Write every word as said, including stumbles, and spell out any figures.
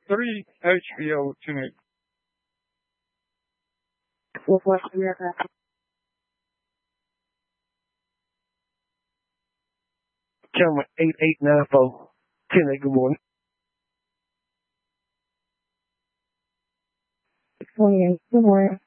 three H B O tonight. What was the other? Channel eight eight nine four. ten eight, good morning. twenty-eight, good morning.